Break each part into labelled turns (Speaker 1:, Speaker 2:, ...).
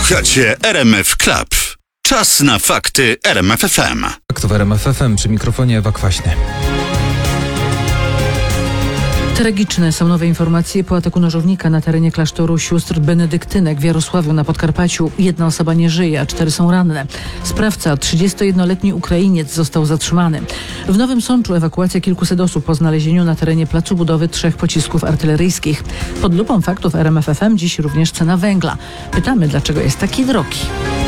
Speaker 1: Słuchacie RMF Club. Czas na fakty RMF FM.
Speaker 2: Faktów RMF FM, przy mikrofonie Ewa Kwaśny.
Speaker 3: Tragiczne są nowe informacje po ataku nożownika na terenie klasztoru sióstr benedyktynek w Jarosławiu na Podkarpaciu. 1 osoba nie żyje, a 4 są ranne. Sprawca, 31-letni Ukrainiec, został zatrzymany. W Nowym Sączu ewakuacja kilkuset osób po znalezieniu na terenie placu budowy 3 pocisków artyleryjskich. Pod lupą faktów RMF FM dziś również cena węgla. Pytamy, dlaczego jest taki drogi.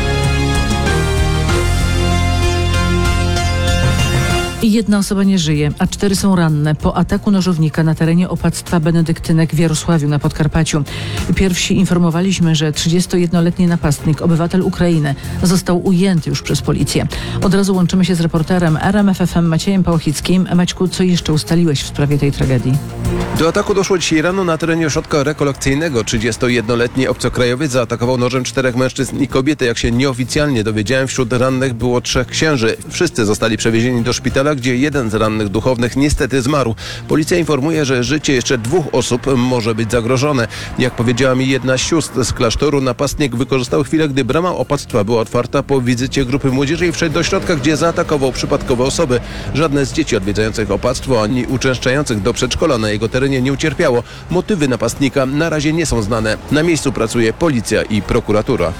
Speaker 3: I 1 osoba nie żyje, a 4 są ranne po ataku nożownika na terenie opactwa benedyktynek w Jarosławiu na Podkarpaciu. Pierwsi informowaliśmy, że 31-letni napastnik, obywatel Ukrainy, został ujęty już przez policję. Od razu łączymy się z reporterem RMF FM Maciejem Pałachickim. Maćku, co jeszcze ustaliłeś w sprawie tej tragedii?
Speaker 4: Do ataku doszło dzisiaj rano na terenie ośrodka rekolekcyjnego. 31-letni obcokrajowiec zaatakował nożem 4 mężczyzn i kobietę. Jak się nieoficjalnie dowiedziałem, wśród rannych było 3 księży. Wszyscy zostali przewiezieni do szpitala, gdzie jeden z rannych duchownych niestety zmarł. Policja informuje, że życie jeszcze 2 osób może być zagrożone. Jak powiedziała mi jedna z sióstr z klasztoru, napastnik wykorzystał chwilę, gdy brama opactwa była otwarta po wizycie grupy młodzieży i wszedł do środka, gdzie zaatakował przypadkowe osoby. Żadne z dzieci odwiedzających opactwo ani uczęszczających do przedszkola na jego terenie nie ucierpiało. Motywy napastnika na razie nie są znane. Na miejscu pracuje policja i prokuratura.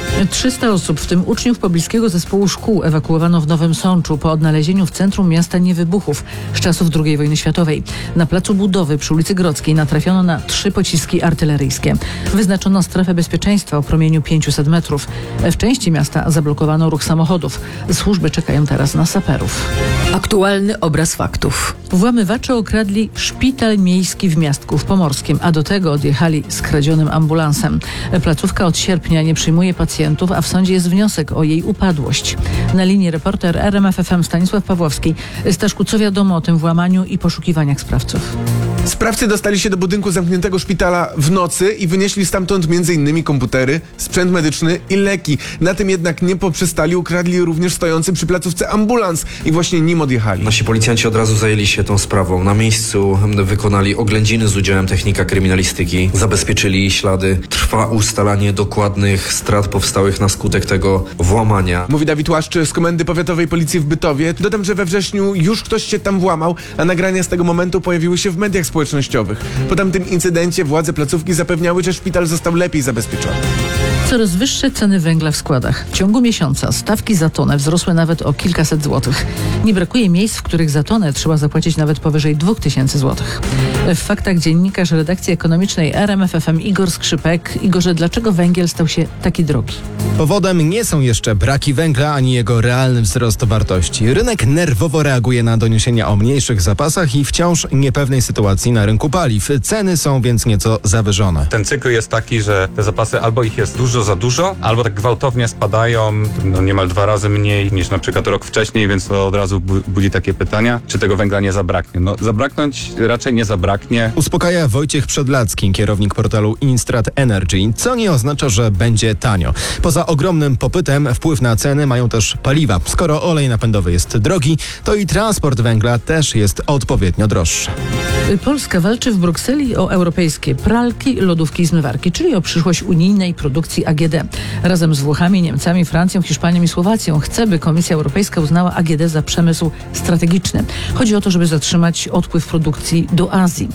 Speaker 3: 300 osób, w tym uczniów pobliskiego zespołu szkół, ewakuowano w Nowym Sączu po odnalezieniu w centrum miasta niewybuchów z czasów II wojny światowej. Na placu budowy przy ulicy Grodzkiej natrafiono na 3 pociski artyleryjskie. Wyznaczono strefę bezpieczeństwa o promieniu 500 metrów. W części miasta zablokowano ruch samochodów. Służby czekają teraz na saperów.
Speaker 5: Aktualny obraz faktów.
Speaker 3: Włamywacze okradli szpital miejski w Miastku w Pomorskiem, a do tego odjechali skradzionym ambulansem. Placówka od sierpnia nie przyjmuje pacjentów, a w sądzie jest wniosek o jej upadłość. Na linii reporter RMF FM Stanisław Pawłowski. Staszku, co wiadomo o tym włamaniu i poszukiwaniach sprawców?
Speaker 6: Sprawcy dostali się do budynku zamkniętego szpitala w nocy i wynieśli stamtąd m.in. komputery, sprzęt medyczny i leki. Na tym jednak nie poprzestali, ukradli również stojący przy placówce ambulans i właśnie nim odjechali.
Speaker 7: Nasi policjanci od razu zajęli się tą sprawą. Na miejscu wykonali oględziny z udziałem technika kryminalistyki, zabezpieczyli ślady. Trwa ustalanie dokładnych strat powstałych na skutek tego włamania.
Speaker 6: Mówi Dawid Łaszcz z Komendy Powiatowej Policji w Bytowie. Dodam, że we wrześniu już ktoś się tam włamał, a nagrania z tego momentu pojawiły się w mediach społecznościowych. Po tamtym incydencie władze placówki zapewniały, że szpital został lepiej zabezpieczony.
Speaker 3: Coraz wyższe ceny węgla w składach. W ciągu miesiąca stawki za tonę wzrosły nawet o kilkaset złotych. Nie brakuje miejsc, w których za tonę trzeba zapłacić nawet powyżej 2000 złotych. W faktach dziennikarz redakcji ekonomicznej RMF FM Igor Skrzypek. Igorze, dlaczego węgiel stał się taki drogi?
Speaker 8: Powodem nie są jeszcze braki węgla ani jego realny wzrost wartości. Rynek nerwowo reaguje na doniesienia o mniejszych zapasach i wciąż niepewnej sytuacji na rynku paliw. Ceny są więc nieco zawyżone.
Speaker 9: Ten cykl jest taki, że te zapasy albo ich jest dużo za dużo, albo tak gwałtownie spadają, niemal 2 razy mniej niż na przykład rok wcześniej, więc to od razu budzi takie pytania, czy tego węgla nie zabraknie. Zabraknąć raczej nie zabraknie.
Speaker 8: Uspokaja Wojciech Przedlacki, kierownik portalu Instrat Energy, co nie oznacza, że będzie tanio. Poza ogromnym popytem wpływ na ceny mają też paliwa. Skoro olej napędowy jest drogi, to i transport węgla też jest odpowiednio droższy.
Speaker 3: Polska walczy w Brukseli o europejskie pralki, lodówki i zmywarki, czyli o przyszłość unijnej produkcji AGD. Razem z Włochami, Niemcami, Francją, Hiszpanią i Słowacją chce, by Komisja Europejska uznała AGD za przemysł strategiczny. Chodzi o to, żeby zatrzymać odpływ produkcji do Azji.